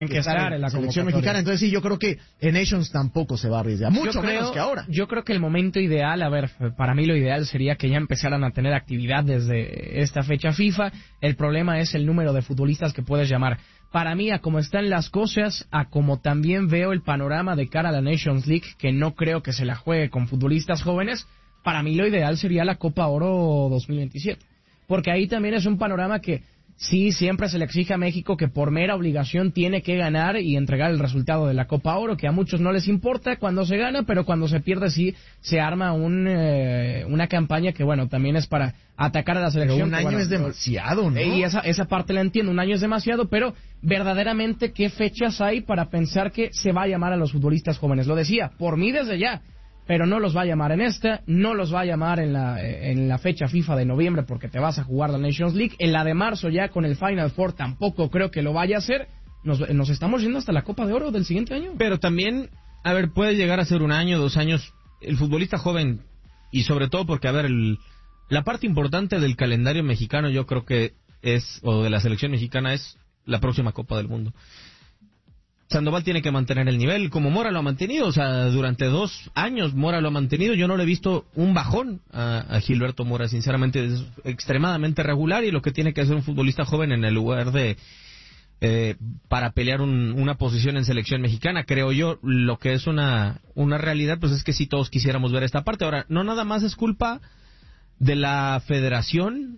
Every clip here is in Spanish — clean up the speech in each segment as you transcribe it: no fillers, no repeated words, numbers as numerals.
que estar en la selección mexicana. Entonces sí, yo creo que en Nations tampoco se va a arriesgar, mucho menos que ahora. Yo creo que el momento ideal, para mí lo ideal sería que ya empezaran a tener actividad desde esta fecha FIFA. El problema es el número de futbolistas que puedes llamar. Para mí, a como están las cosas, a como también veo el panorama de cara a la Nations League, que no creo que se la juegue con futbolistas jóvenes, para mí lo ideal sería la Copa Oro 2027. Porque ahí también es un panorama que sí, siempre se le exige a México que por mera obligación tiene que ganar y entregar el resultado de la Copa Oro, que a muchos no les importa cuando se gana, pero cuando se pierde sí se arma una campaña que, bueno, también es para atacar a la selección. Pero un año es demasiado, ¿no? Y esa parte la entiendo, un año es demasiado, pero verdaderamente, ¿qué fechas hay para pensar que se va a llamar a los futbolistas jóvenes? Lo decía, por mí desde ya. Pero no los va a llamar en esta, no los va a llamar en la fecha FIFA de noviembre porque te vas a jugar la Nations League. En la de marzo ya con el Final Four tampoco creo que lo vaya a hacer. Nos estamos yendo hasta la Copa de Oro del siguiente año. Pero también, puede llegar a ser un año, 2 años, el futbolista joven, y sobre todo porque, la parte importante del calendario mexicano yo creo que o de la selección mexicana es la próxima Copa del Mundo. Sandoval tiene que mantener el nivel, como Mora lo ha mantenido, durante 2 años Mora lo ha mantenido. Yo no le he visto un bajón a Gilberto Mora, sinceramente es extremadamente regular, y lo que tiene que hacer un futbolista joven en el lugar de para pelear una posición en selección mexicana, creo yo, lo que es una realidad, pues es que sí todos quisiéramos ver esta parte. Ahora, no nada más es culpa de la federación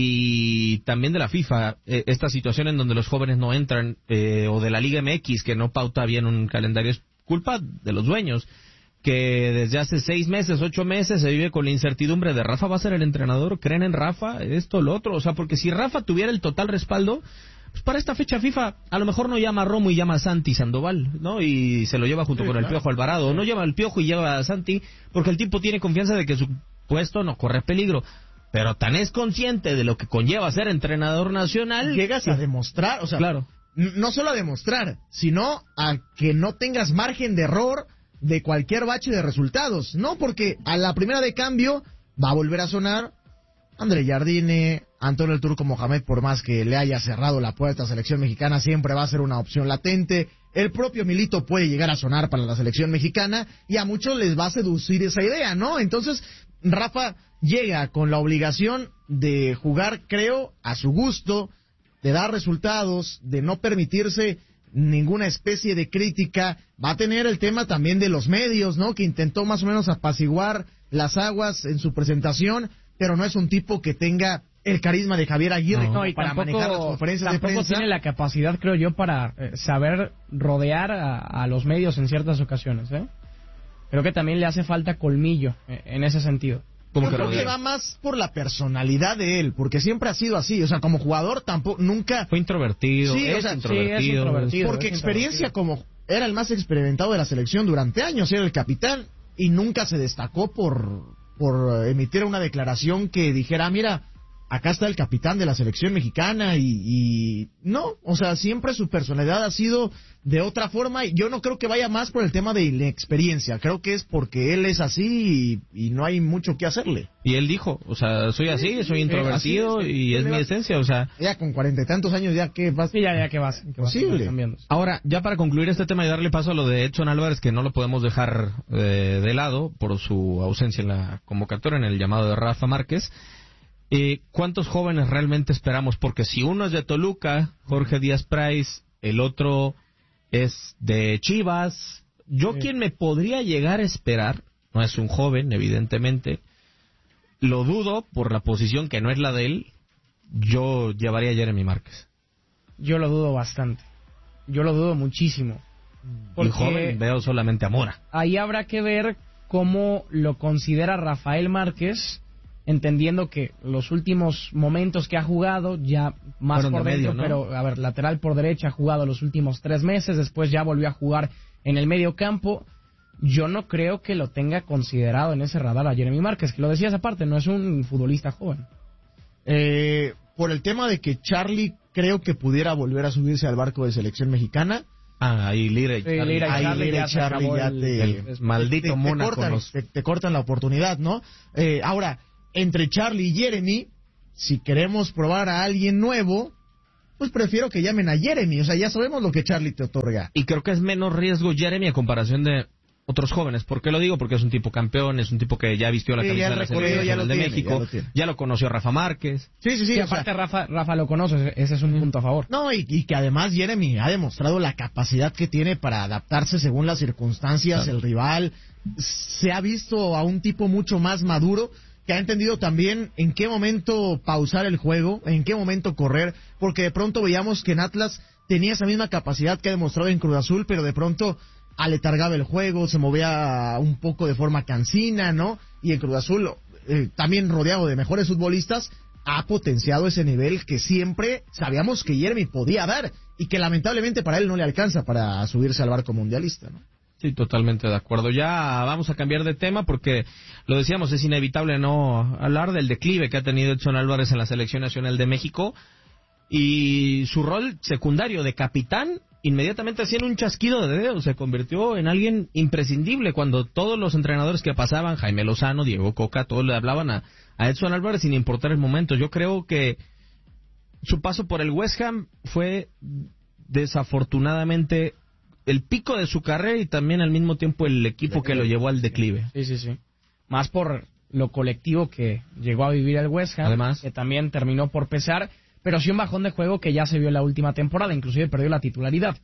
y también de la FIFA, esta situación en donde los jóvenes no entran, o de la Liga MX que no pauta bien un calendario, es culpa de los dueños, que desde hace 6 meses, 8 meses se vive con la incertidumbre de Rafa va a ser el entrenador, creen en Rafa, esto, lo otro, porque si Rafa tuviera el total respaldo, pues para esta fecha FIFA a lo mejor no llama a Romo y llama a Santi Sandoval, ¿no? Y se lo lleva junto con el Piojo Alvarado, o no lleva al Piojo y lleva a Santi, porque el tipo tiene confianza de que su puesto no corre peligro. Pero tan es consciente de lo que conlleva ser entrenador nacional. Llegas a demostrar, claro, no solo a demostrar, sino a que no tengas margen de error de cualquier bache de resultados, ¿no? Porque a la primera de cambio va a volver a sonar André Jardine, Antonio El Turco Mohamed, por más que le haya cerrado la puerta a selección mexicana, siempre va a ser una opción latente. El propio Milito puede llegar a sonar para la selección mexicana y a muchos les va a seducir esa idea, ¿no? Entonces, Rafa llega con la obligación de jugar, creo, a su gusto, de dar resultados, de no permitirse ninguna especie de crítica. Va a tener el tema también de los medios, ¿no? Que intentó más o menos apaciguar las aguas en su presentación, pero no es un tipo que tenga el carisma de Javier Aguirre y para tampoco, manejar las conferencias de prensa. Tampoco tiene la capacidad, creo yo, para saber rodear a los medios en ciertas ocasiones, ¿eh? Creo que también le hace falta colmillo en ese sentido. Yo creo que va más por la personalidad de él, porque siempre ha sido así, como jugador tampoco, nunca... Fue introvertido, es introvertido. Porque experiencia como era el más experimentado de la selección durante años, era el capitán, y nunca se destacó por emitir una declaración que dijera, mira, acá está el capitán de la selección mexicana, y no, siempre su personalidad ha sido de otra forma, y yo no creo que vaya más por el tema de inexperiencia, creo que es porque él es así y no hay mucho que hacerle. Y él dijo, soy así, soy introvertido y es mi esencia, Ya con 40 y tantos años, ya que vas... Sí, ya que vas cambiando. Ahora, ya para concluir este tema y darle paso a lo de Edson Álvarez, que no lo podemos dejar de lado por su ausencia en la convocatoria, en el llamado de Rafa Márquez, ¿cuántos jóvenes realmente esperamos? Porque si uno es de Toluca, Jorge Díaz Price, el otro es de Chivas, quien me podría llegar a esperar, no es un joven, evidentemente, lo dudo por la posición que no es la de él, yo llevaría a Jeremy Márquez. Yo lo dudo bastante, yo lo dudo muchísimo. Y joven veo solamente a Mora. Ahí habrá que ver cómo lo considera Rafael Márquez, entendiendo que los últimos momentos que ha jugado, ya más fueron por de dentro, medio, ¿no? pero lateral por derecha ha jugado los últimos 3 meses, después ya volvió a jugar en el medio campo. Yo no creo que lo tenga considerado en ese radar a Jeremy Márquez, que lo decías aparte, no es un futbolista joven. Por el tema de que Charlie creo que pudiera volver a subirse al barco de selección mexicana. Ahí Lira y Charlie ya maldito Mónaco te cortan la oportunidad, ¿no? Ahora, entre Charlie y Jeremy, si queremos probar a alguien nuevo, pues prefiero que llamen a Jeremy. O sea, ya sabemos lo que Charlie te otorga. Y creo que es menos riesgo Jeremy a comparación de otros jóvenes. ¿Por qué lo digo? Porque es un tipo campeón, es un tipo que ya vistió la camisa de la selección nacional de México, ya lo conoció Rafa Márquez. Sí. Y aparte Rafa lo conoce, ese es un punto a favor. No, y que además Jeremy ha demostrado la capacidad que tiene para adaptarse según las circunstancias, el rival. Se ha visto a un tipo mucho más maduro, que ha entendido también en qué momento pausar el juego, en qué momento correr, porque de pronto veíamos que en Atlas tenía esa misma capacidad que ha demostrado en Cruz Azul, pero de pronto aletargaba el juego, se movía un poco de forma cansina, ¿no? Y en Cruz Azul, también rodeado de mejores futbolistas, ha potenciado ese nivel que siempre sabíamos que Jeremy podía dar y que lamentablemente para él no le alcanza para subirse al barco mundialista, ¿no? Sí, totalmente de acuerdo. Ya vamos a cambiar de tema porque, lo decíamos, es inevitable no hablar del declive que ha tenido Edson Álvarez en la Selección Nacional de México y su rol secundario de capitán, inmediatamente haciendo un chasquido de dedos, se convirtió en alguien imprescindible cuando todos los entrenadores que pasaban, Jaime Lozano, Diego Coca, todos le hablaban a Edson Álvarez sin importar el momento. Yo creo que su paso por el West Ham fue desafortunadamente el pico de su carrera y también al mismo tiempo el equipo que lo llevó al declive. Sí. Más por lo colectivo que llegó a vivir el West Ham, además, que también terminó por pesar, pero sí un bajón de juego que ya se vio en la última temporada, inclusive perdió la titularidad.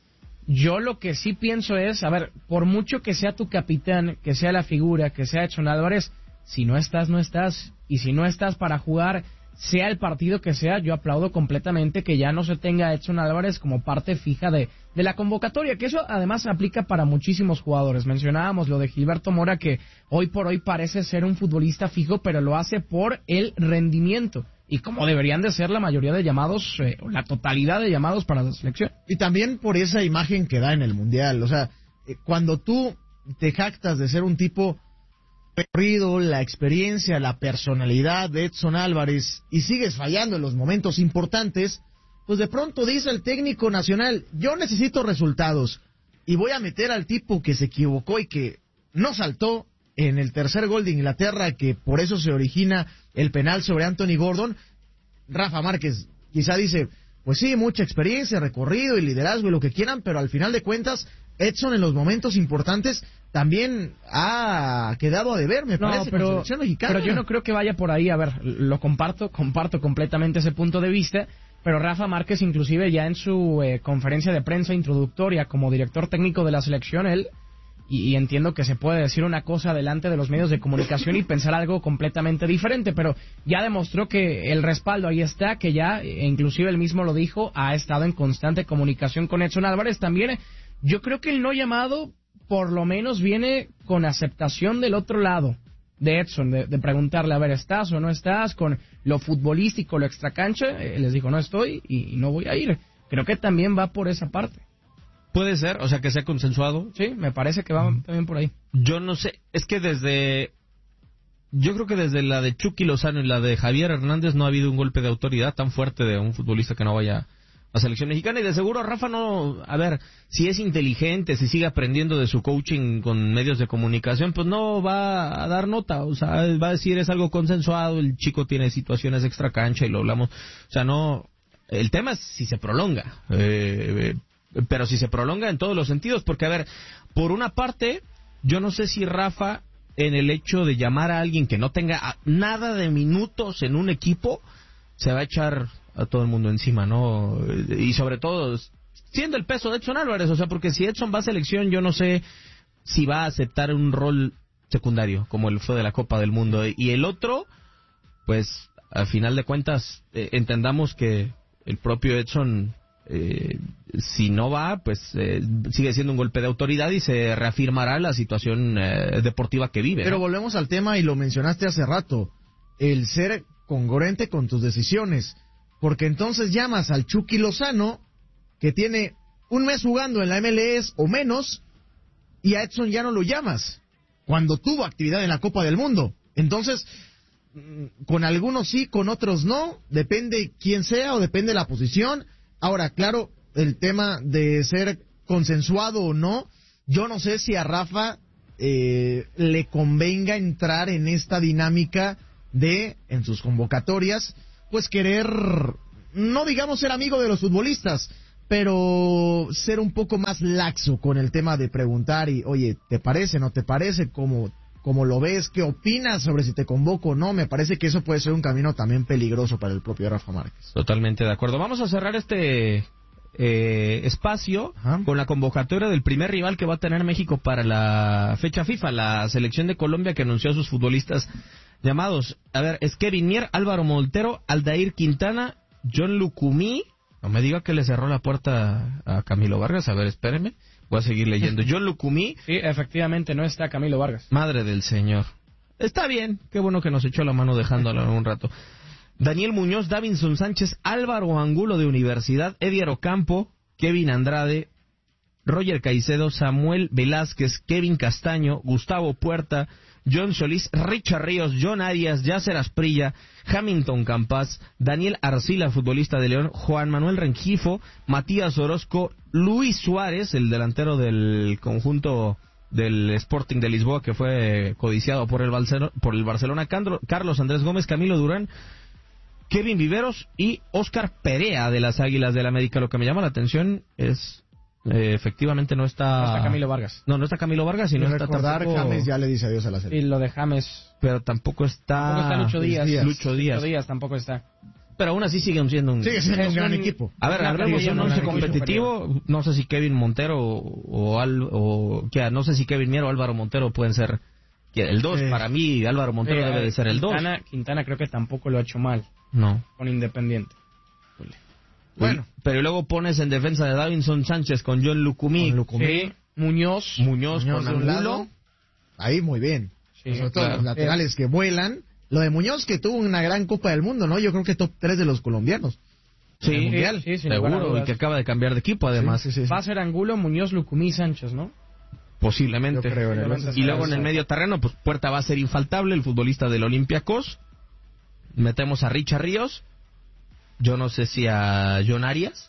Yo lo que sí pienso es, a ver, por mucho que sea tu capitán, que sea la figura, que sea Edson Álvarez, si no estás, no estás, y si no estás para jugar, sea el partido que sea, yo aplaudo completamente que ya no se tenga a Edson Álvarez como parte fija de la convocatoria, que eso además aplica para muchísimos jugadores. Mencionábamos lo de Gilberto Mora, que hoy por hoy parece ser un futbolista fijo, pero lo hace por el rendimiento, y como deberían de ser la mayoría de llamados, la totalidad de llamados para la selección. Y también por esa imagen que da en el Mundial, o sea, cuando tú te jactas de ser un tipo recorrido, la experiencia, la personalidad de Edson Álvarez y sigues fallando en los momentos importantes, pues de pronto dice el técnico nacional, yo necesito resultados y voy a meter al tipo que se equivocó y que no saltó en el tercer gol de Inglaterra, que por eso se origina el penal sobre Anthony Gordon. Rafa Márquez quizá dice, pues sí, mucha experiencia, recorrido y liderazgo y lo que quieran, pero al final de cuentas Edson en los momentos importantes también ha quedado a deber, me parece, con la selección mexicana. Pero yo no creo que vaya por ahí. A ver, lo comparto completamente ese punto de vista, pero Rafa Márquez inclusive ya en su conferencia de prensa introductoria como director técnico de la selección, él, y entiendo que se puede decir una cosa delante de los medios de comunicación y pensar algo completamente diferente, pero ya demostró que el respaldo ahí está, que ya, inclusive él mismo lo dijo, ha estado en constante comunicación con Edson Álvarez. También yo creo que el no llamado por lo menos viene con aceptación del otro lado de Edson, de preguntarle, a ver, ¿estás o no estás? Con lo futbolístico, lo extracancha, les dijo, no estoy y no voy a ir. Creo que también va por esa parte. Puede ser, o sea, que sea consensuado. Sí, me parece que va también por ahí. Yo no sé, es que yo creo que desde la de Chucky Lozano y la de Javier Hernández no ha habido un golpe de autoridad tan fuerte de un futbolista que no vaya a selección mexicana, y de seguro Rafa no, a ver, si es inteligente, si sigue aprendiendo de su coaching con medios de comunicación, pues no va a dar nota, o sea, va a decir es algo consensuado, el chico tiene situaciones extra cancha y lo hablamos, o sea, no, el tema es si se prolonga, pero si se prolonga en todos los sentidos, porque a ver, por una parte, yo no sé si Rafa, en el hecho de llamar a alguien que no tenga nada de minutos en un equipo, se va a echar a todo el mundo encima, ¿no? Y sobre todo, siendo el peso de Edson Álvarez, o sea, porque si Edson va a selección, yo no sé si va a aceptar un rol secundario, como el fue de la Copa del Mundo. Y el otro, pues, al final de cuentas, entendamos que el propio Edson, si no va, pues, sigue siendo un golpe de autoridad y se reafirmará la situación deportiva que vive, ¿no? Pero volvemos al tema, y lo mencionaste hace rato, el ser congruente con tus decisiones. Porque entonces llamas al Chucky Lozano, que tiene un mes jugando en la MLS o menos, y a Edson ya no lo llamas, cuando tuvo actividad en la Copa del Mundo. Entonces, con algunos sí, con otros no, depende quién sea o depende la posición. Ahora, claro, el tema de ser consensuado o no, yo no sé si a Rafa le convenga entrar en esta dinámica de, en sus convocatorias, pues querer no digamos ser amigo de los futbolistas, pero ser un poco más laxo con el tema de preguntar y, oye, ¿te parece, no te parece? ¿Cómo lo ves? ¿Qué opinas sobre si te convoco o no? Me parece que eso puede ser un camino también peligroso para el propio Rafa Márquez. Totalmente de acuerdo. Vamos a cerrar este espacio con la convocatoria del primer rival que va a tener México para la fecha FIFA, la selección de Colombia, que anunció a sus futbolistas llamados. A ver, es Kevin Mier, Álvaro Montero, Aldair Quintana, John Lucumí. No me diga que le cerró la puerta a Camilo Vargas. A ver, espéreme. Voy a seguir leyendo. John Lucumí. Sí, efectivamente, no está Camilo Vargas. Madre del Señor. Está bien. Qué bueno que nos echó la mano dejándolo un rato. Daniel Muñoz, Davinson Sánchez, Álvaro Angulo de Universidad, Edier Ocampo, Kevin Andrade, Roger Caicedo, Samuel Velázquez, Kevin Castaño, Gustavo Puerta, John Solís, Richard Ríos, John Arias, Yasser Asprilla, Hamilton Campas, Daniel Arcila, futbolista de León, Juan Manuel Rengifo, Matías Orozco, Luis Suárez, el delantero del conjunto del Sporting de Lisboa, que fue codiciado por el Barcelona, Carlos Andrés Gómez, Camilo Durán, Kevin Viveros y Óscar Perea de las Águilas del América. Lo que me llama la atención es... efectivamente no está Camilo Vargas. No está Camilo Vargas y no está tampoco... James ya le dice adiós a la serie. Y lo de James. Pero tampoco está Lucho Díaz. Lucho Díaz Tampoco está. Pero aún así siguen siendo un gran equipo. A ver, hablemos de un once competitivo. No sé si Kevin Montero no sé si Kevin Mier o Álvaro Montero pueden ser el 2. Para mí Álvaro Montero debe de ser el 2. Quintana creo que tampoco lo ha hecho mal. No. Con Independiente. Bueno, pero luego pones en defensa de Davinson Sánchez con John Lucumí. Sí, Muñoz con Angulo. Ahí muy bien. Sí, sobre todo los laterales que vuelan. Lo de Muñoz, que tuvo una gran Copa del Mundo, ¿no? Yo creo que top 3 de los colombianos. Sí, seguro, y que acaba de cambiar de equipo, además. Sí. Va a ser Angulo, Muñoz, Lucumí, Sánchez, ¿no? Posiblemente. Yo creo, y luego en el medio terreno, pues Puerta va a ser infaltable, el futbolista del Olympiacos. Metemos a Richard Ríos. Yo no sé si a John Arias.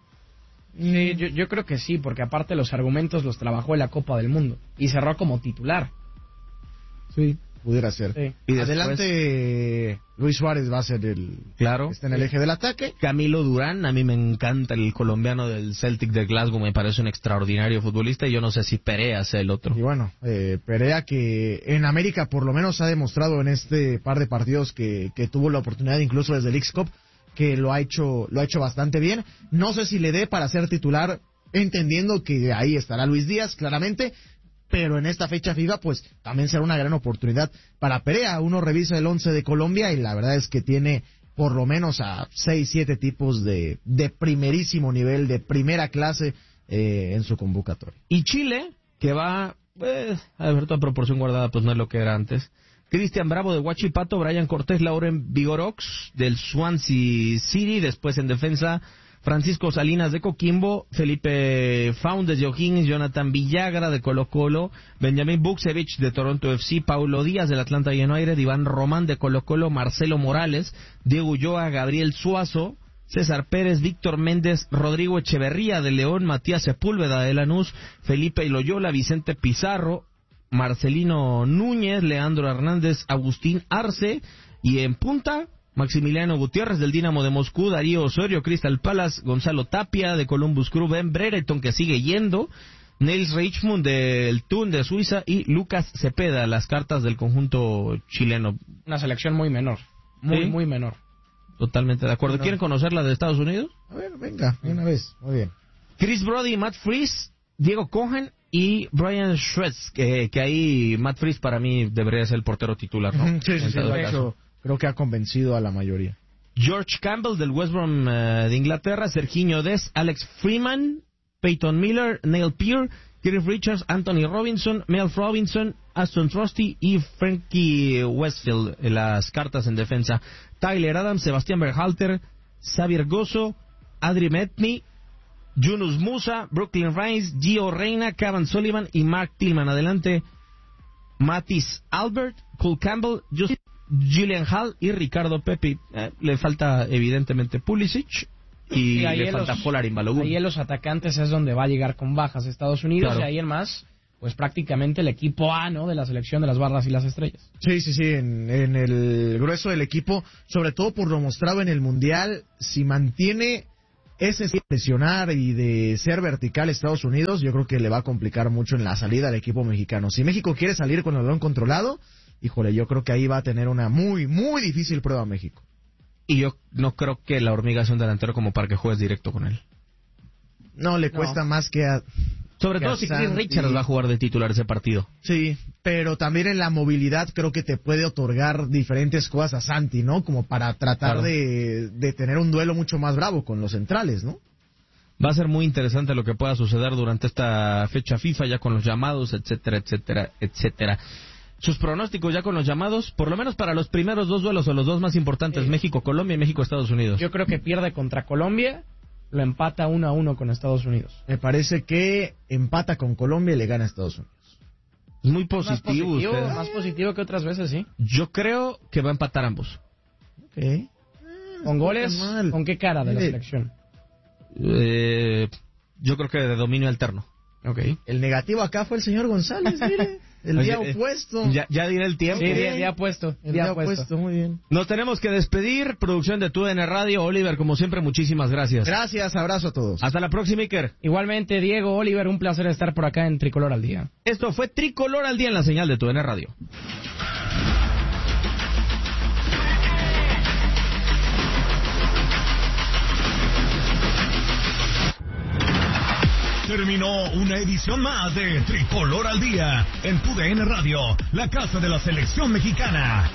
Sí, yo creo que sí, porque aparte los argumentos los trabajó en la Copa del Mundo y cerró como titular. Sí, pudiera ser. Sí. Y después, adelante, Luis Suárez va a ser está en el eje del ataque. Camilo Durán, a mí me encanta el colombiano del Celtic de Glasgow, me parece un extraordinario futbolista y yo no sé si Perea sea el otro. Y bueno, Perea, que en América por lo menos ha demostrado en este par de partidos que tuvo la oportunidad incluso desde el X-Cup, que lo ha hecho bastante bien. No sé si le dé para ser titular, entendiendo que ahí estará Luis Díaz, claramente, pero en esta fecha FIFA, pues también será una gran oportunidad para Perea. Uno revisa el 11 de Colombia y la verdad es que tiene por lo menos a 6-7 tipos de primerísimo nivel, de primera clase en su convocatoria. Y Chile, que va, a ver, toda proporción guardada, pues no es lo que era antes. Cristian Bravo de Huachipato, Brian Cortés, Lauren Vigorox del Swansea City, después en defensa Francisco Salinas de Coquimbo, Felipe Faundes de O'Higgins, Jonathan Villagra de Colo Colo, Benjamín Buksevich de Toronto FC, Paulo Díaz del Atlanta United, Iván Román de Colo Colo, Marcelo Morales, Diego Ulloa, Gabriel Suazo, César Pérez, Víctor Méndez, Rodrigo Echeverría de León, Matías Sepúlveda de Lanús, Felipe Loyola, Vicente Pizarro, Marcelino Núñez, Leandro Hernández, Agustín Arce, y en punta Maximiliano Gutiérrez del Dinamo de Moscú, Darío Osorio, Crystal Palace, Gonzalo Tapia de Columbus Crew, Ben Brereton, que sigue yendo, Nils Reichmund del Thun de Suiza y Lucas Cepeda, las cartas del conjunto chileno. Una selección muy menor, muy menor. Totalmente de acuerdo. ¿Quieren conocer la de Estados Unidos? A ver, venga, una vez, muy bien. Chris Brody, Matt Freese, Diego Cohen y Brian Schretz, que ahí Matt Freese para mí debería ser el portero titular, ¿no? Sí, de hecho, creo que ha convencido a la mayoría. George Campbell del West Brom de Inglaterra, Serginho Dest, Alex Freeman, Peyton Miller, Neil Peart, Cliff Richards, Anthony Robinson, Mel Robinson, Aston Trusty y Frankie Westfield, las cartas en defensa. Tyler Adams, Sebastián Berhalter, Xavier Gozo, Adri Metni, Yunus Musa, Brooklyn Rice, Gio Reyna, Kevin Sullivan y Mark Tillman. Adelante, Matisse Albert, Cole Campbell, Julian Hall y Ricardo Pepi. Le falta evidentemente Pulisic y le falta Polarin Balogun. Ahí en los atacantes es donde va a llegar con bajas Estados Unidos, claro. Y ahí en más pues prácticamente el equipo A, ¿no?, de la selección de las barras y las estrellas. Sí, en el grueso del equipo, sobre todo por lo mostrado en el Mundial, si mantiene ese presionar y de ser vertical Estados Unidos, yo creo que le va a complicar mucho en la salida al equipo mexicano. Si México quiere salir con el balón controlado, híjole, yo creo que ahí va a tener una muy, muy difícil prueba México. Y yo no creo que la hormiga sea un delantero como para que juegues directo con él. No, le cuesta más que a... Sobre todo si Chris Richards va a jugar de titular ese partido. Sí, pero también en la movilidad creo que te puede otorgar diferentes cosas a Santi, ¿no? Como para tratar de tener un duelo mucho más bravo con los centrales, ¿no? Va a ser muy interesante lo que pueda suceder durante esta fecha FIFA, ya con los llamados, etcétera, etcétera, etcétera. Sus pronósticos ya con los llamados, por lo menos para los primeros dos duelos o los dos más importantes, México-Colombia y México-Estados Unidos. Yo creo que pierde contra Colombia, lo empata 1-1 con Estados Unidos. Me parece que empata con Colombia y le gana a Estados Unidos. Es muy positivo. Más positivo que otras veces, sí. Yo creo que va a empatar ambos. Okay. ¿Con goles? ¿Con qué cara de la selección? Yo creo que de dominio alterno. Okay. El negativo acá fue el señor González, mire. El día opuesto. Ya diré el tiempo. Sí, día opuesto. Día opuesto, muy bien. Nos tenemos que despedir. Producción de TUDN Radio. Oliver, como siempre, muchísimas gracias. Gracias, abrazo a todos. Hasta la próxima, Iker. Igualmente, Diego, Oliver, un placer estar por acá en Tricolor al Día. Esto fue Tricolor al Día en la señal de TUDN Radio. Terminó una edición más de Tricolor al Día en TUDN Radio, la casa de la selección mexicana.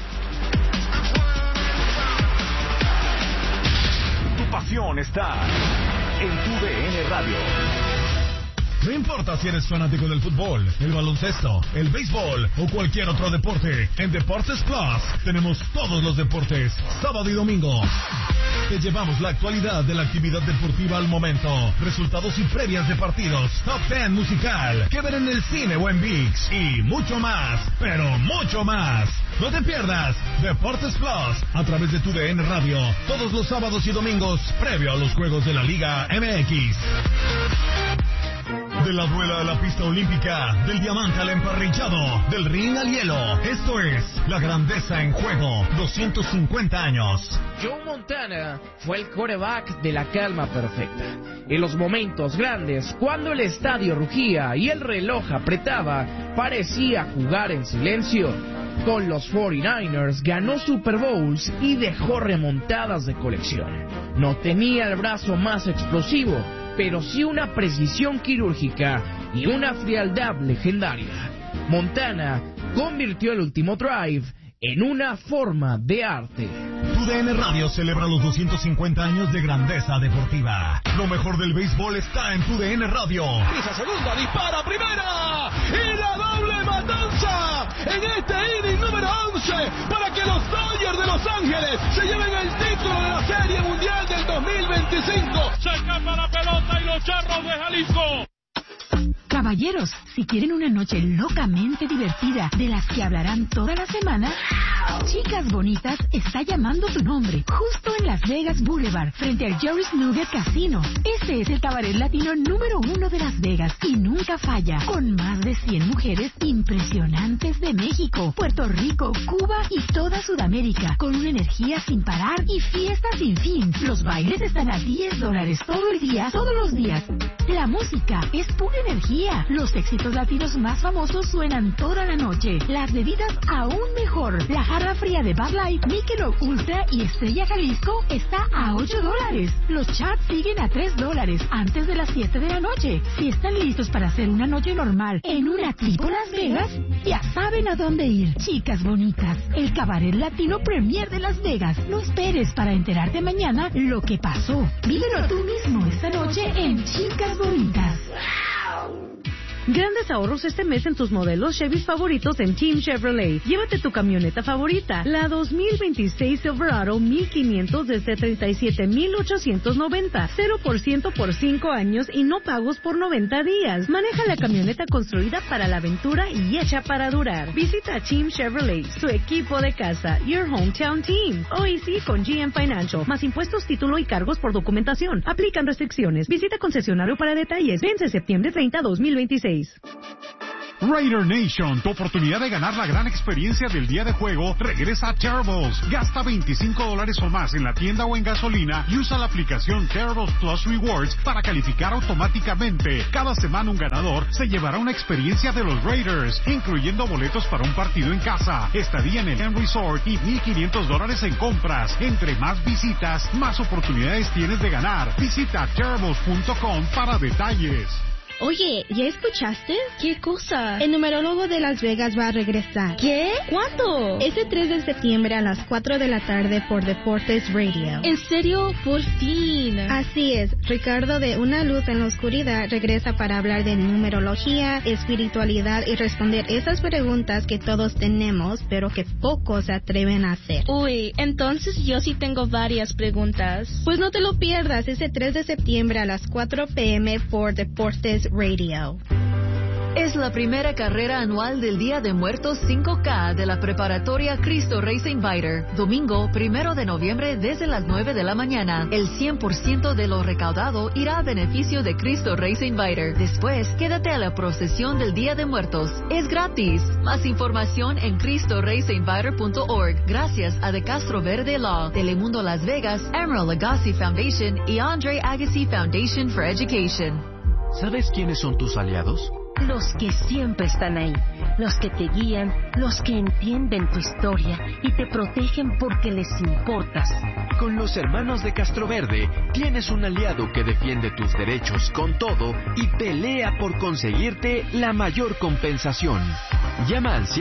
Tu pasión está en TUDN Radio. No importa si eres fanático del fútbol, el baloncesto, el béisbol o cualquier otro deporte, en Deportes Plus tenemos todos los deportes, sábado y domingo. Te llevamos la actualidad de la actividad deportiva al momento, resultados y previas de partidos, top 10 musical, que ver en el cine o en ViX y mucho más, pero mucho más. No te pierdas Deportes Plus a través de TUDN Radio todos los sábados y domingos previo a los Juegos de la Liga MX. De la duela a la pista olímpica, del diamante al emparrillado, del ring al hielo. Esto es la grandeza en juego, 250 años. Joe Montana fue el quarterback de la calma perfecta. En los momentos grandes, cuando el estadio rugía y el reloj apretaba, parecía jugar en silencio. Con los 49ers ganó Super Bowls y dejó remontadas de colección. No tenía el brazo más explosivo, pero sí una precisión quirúrgica y una frialdad legendaria. Montana convirtió el último drive en una forma de arte. TUDN Radio celebra los 250 años de grandeza deportiva. Lo mejor del béisbol está en TUDN Radio. Pisa segunda, dispara primera y la doble matanza en este inning número 11 para que los Dodgers de Los Ángeles se lleven el título de la Serie Mundial del 2025. Se escapa la pelota y los Charros de Jalisco. Caballeros, si quieren una noche locamente divertida, de las que hablarán toda la semana, Chicas Bonitas está llamando tu nombre, justo en Las Vegas Boulevard, frente al Jerry's Nugget Casino. Este es el cabaret latino número 1 de Las Vegas y nunca falla, con más de 100 mujeres impresionantes de México, Puerto Rico, Cuba y toda Sudamérica, con una energía sin parar y fiestas sin fin. Los bailes están a $10 todo el día, todos los días. La música es pura energía. Los éxitos latinos más famosos suenan toda la noche. Las bebidas aún mejor. La jarra fría de Bud Light, Michelob Ultra y Estrella Jalisco está a $8. Los chats siguen a $3 antes de las 7 de la noche. Si están listos para hacer una noche normal en una tipo Las Vegas, ya saben a dónde ir. Chicas Bonitas, el cabaret latino premier de Las Vegas. No esperes para enterarte mañana lo que pasó. Vívelo tú mismo esta noche en Chicas Bonitas. Grandes ahorros este mes en tus modelos Chevy favoritos en Team Chevrolet. Llévate tu camioneta favorita, la 2026 Silverado 1500 desde $37,890, 0% por 5 años y no pagos por 90 días. Maneja la camioneta construida para la aventura y hecha para durar. Visita Team Chevrolet, su equipo de casa, Your Hometown Team. Hoy sí con GM Financial, más impuestos, título y cargos por documentación. Aplican restricciones. Visita concesionario para detalles. Vence septiembre 30, 2026. Raider Nation, tu oportunidad de ganar la gran experiencia del día de juego regresa a Terribles. Gasta $25 o más en la tienda o en gasolina y usa la aplicación Terribles Plus Rewards para calificar automáticamente. Cada semana un ganador se llevará una experiencia de los Raiders, incluyendo boletos para un partido en casa, estadía en el Ken Resort y $1,500 en compras. Entre más visitas, más oportunidades tienes de ganar. Visita Terribles.com para detalles. Oye, ¿ya escuchaste? ¿Qué cosa? El numerólogo de Las Vegas va a regresar. ¿Qué? ¿Cuándo? Este 3 de septiembre a las 4 de la tarde por Deportes Radio. ¿En serio? Por fin. Así es. Ricardo de Una Luz en la Oscuridad regresa para hablar de numerología, espiritualidad y responder esas preguntas que todos tenemos, pero que pocos se atreven a hacer. Uy, entonces yo sí tengo varias preguntas. Pues no te lo pierdas ese 3 de septiembre a las 4 p.m. por Deportes Radio. Es la primera carrera anual del Día de Muertos 5K de la preparatoria Cristo Rey St. Viator. Domingo 1 de noviembre desde las 9 de la mañana. El 100% de lo recaudado irá a beneficio de Cristo Rey St. Viator. Después, quédate a la procesión del Día de Muertos. Es gratis. Más información en CristoReyStViator.org. Gracias a De Castro Verde Law, Telemundo Las Vegas, Emerald Agassi Foundation y Andre Agassi Foundation for Education. ¿Sabes quiénes son tus aliados? Los que siempre están ahí, los que te guían, los que entienden tu historia y te protegen porque les importas. Con los hermanos de Castroverde tienes un aliado que defiende tus derechos con todo y pelea por conseguirte la mayor compensación. Llama al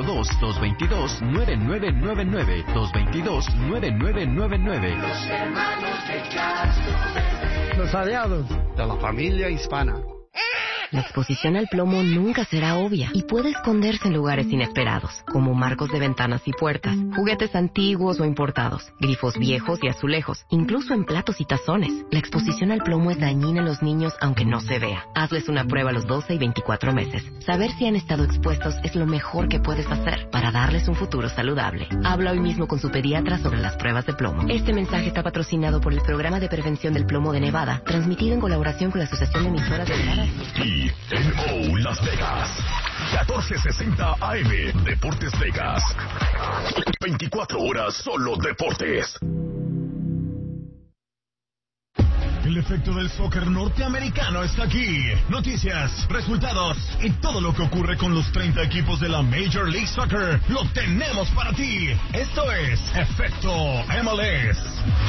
702-222-9999, 222-9999. Los hermanos de Castroverde. Los aliados de la familia hispana. La exposición al plomo nunca será obvia y puede esconderse en lugares inesperados, como marcos de ventanas y puertas, juguetes antiguos o importados, grifos viejos y azulejos, incluso en platos y tazones. La exposición al plomo es dañina en los niños aunque no se vea. Hazles una prueba a los 12 y 24 meses. Saber si han estado expuestos es lo mejor que puedes hacer para darles un futuro saludable. Habla hoy mismo con su pediatra sobre las pruebas de plomo. Este mensaje está patrocinado por el Programa de Prevención del Plomo de Nevada, transmitido en colaboración con la Asociación de Emisoras de Nevada. TNO Las Vegas, 1460 AM, Deportes Vegas. 24 horas solo deportes. El efecto del soccer norteamericano está aquí. Noticias, resultados y todo lo que ocurre con los 30 equipos de la Major League Soccer lo tenemos para ti. Esto es Efecto MLS.